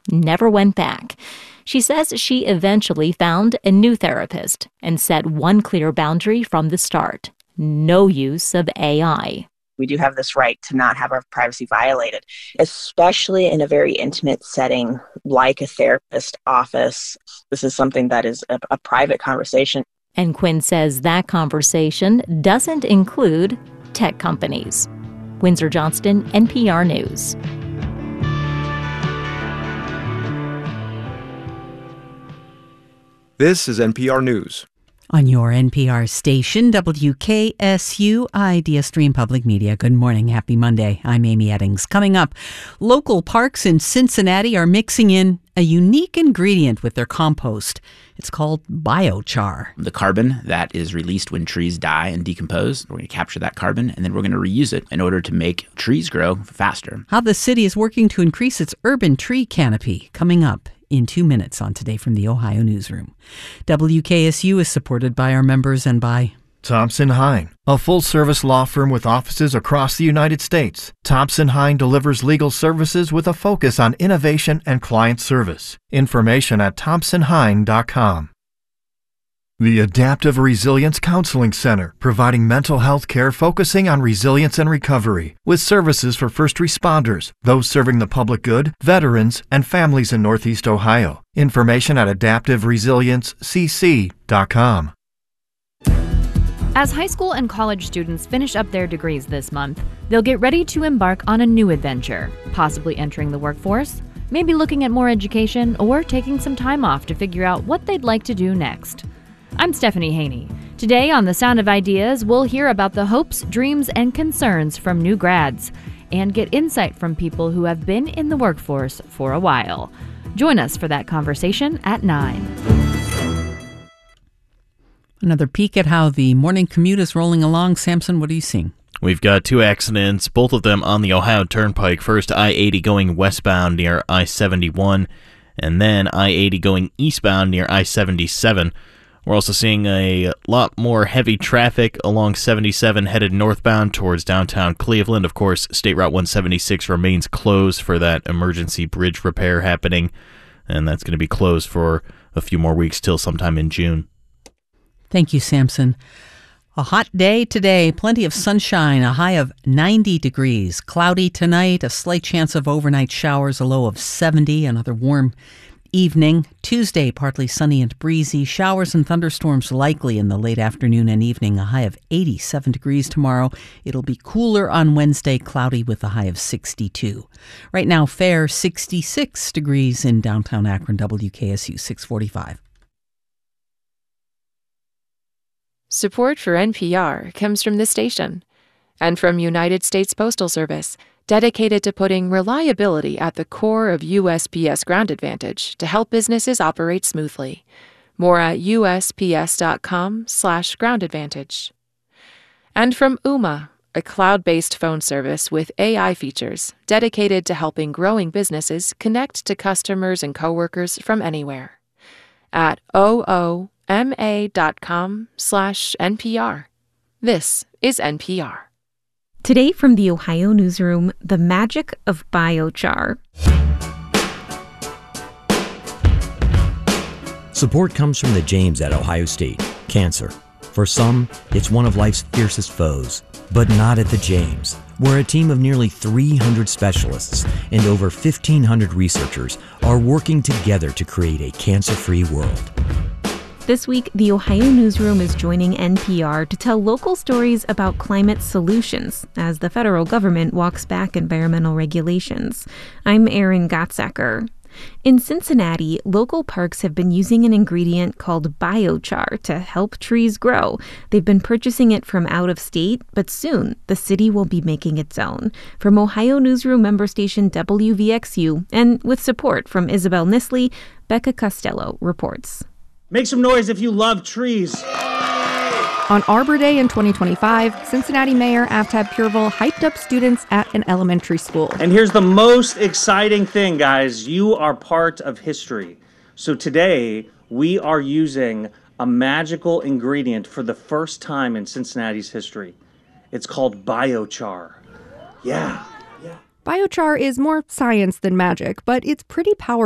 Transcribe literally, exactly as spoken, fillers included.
never went back. She says she eventually found a new therapist and set one clear boundary from the start: no use of A I. We do have this right to not have our privacy violated, especially in a very intimate setting like a therapist office. This is something that is a, a private conversation. And Quinn says that conversation doesn't include tech companies. Windsor Johnston, N P R News. This is N P R News. On your N P R station, W K S U Idea Stream Public Media. Good morning. Happy Monday. I'm Amy Eddings. Coming up, local parks in Cincinnati are mixing in a unique ingredient with their compost. It's called biochar. The carbon that is released when trees die and decompose, we're going to capture that carbon and then we're going to reuse it in order to make trees grow faster. How the city is working to increase its urban tree canopy. Coming up in two minutes on Today from the Ohio Newsroom. W K S U is supported by our members and by Thompson Hine, a full-service law firm with offices across the United States. Thompson Hine delivers legal services with a focus on innovation and client service. Information at thompson hine dot com. The Adaptive Resilience Counseling Center, providing mental health care focusing on resilience and recovery, with services for first responders, those serving the public good, veterans, and families in Northeast Ohio. Information at adaptive resilience c c dot com. As high school and college students finish up their degrees this month, they'll get ready to embark on a new adventure, possibly entering the workforce, maybe looking at more education, or taking some time off to figure out what they'd like to do next. I'm Stephanie Haney. Today on The Sound of Ideas, we'll hear about the hopes, dreams, and concerns from new grads and get insight from people who have been in the workforce for a while. Join us for that conversation at nine. Another peek at how the morning commute is rolling along. Samson, what are you seeing? We've got two accidents, both of them on the Ohio Turnpike. First, I eighty going westbound near I seventy-one, and then I eighty going eastbound near I seventy-seven. We're also seeing a lot more heavy traffic along seventy-seven headed northbound towards downtown Cleveland. Of course, State Route one seventy-six remains closed for that emergency bridge repair happening, and that's going to be closed for a few more weeks till sometime in June. Thank you, Samson. A hot day today, plenty of sunshine, a high of ninety degrees. Cloudy tonight, a slight chance of overnight showers, a low of seventy, another warm evening. Tuesday, partly sunny and breezy. Showers and thunderstorms likely in the late afternoon and evening. A high of eighty-seven degrees tomorrow. It'll be cooler on Wednesday, cloudy with a high of sixty-two. Right now, fair sixty-six degrees in downtown Akron. W K S U six forty-five. Support for N P R comes from this station and from United States Postal Service, dedicated to putting reliability at the core of U S P S Ground Advantage to help businesses operate smoothly. More at U S P S dot com slash ground advantage. And from Ooma, a cloud-based phone service with A I features dedicated to helping growing businesses connect to customers and coworkers from anywhere. At O O M A dot com slash N P R. This is N P R. Today from the Ohio Newsroom, the magic of biochar. Support comes from the James at Ohio State. Cancer. For some, it's one of life's fiercest foes, but not at the James, where a team of nearly three hundred specialists and over fifteen hundred researchers are working together to create a cancer-free world. This week, the Ohio Newsroom is joining N P R to tell local stories about climate solutions as the federal government walks back environmental regulations. I'm Erin Gottsacker. In Cincinnati, local parks have been using an ingredient called biochar to help trees grow. They've been purchasing it from out of state, but soon the city will be making its own. From Ohio Newsroom member station W V X U, and with support from Isabel Nisley, Becca Costello reports. Make some noise if you love trees. On Arbor Day in twenty twenty-five, Cincinnati Mayor Aftab Pureville hyped up students at an elementary school. And here's the most exciting thing, guys. You are part of history. So today, we are using a magical ingredient for the first time in Cincinnati's history. It's called biochar. Yeah. Biochar is more science than magic, but it's pretty powerful.